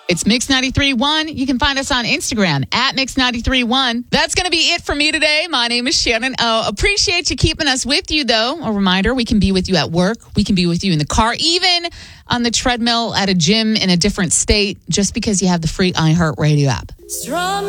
It's Mix 93.1. You can find us on Instagram at Mix 93.1. That's going to be it for me today. My name is Shannon. Appreciate you keeping us with you, though. A reminder, we can be with you at work. We can be with you in the car, even on the treadmill at a gym in a different state, just because you have the free iHeartRadio app.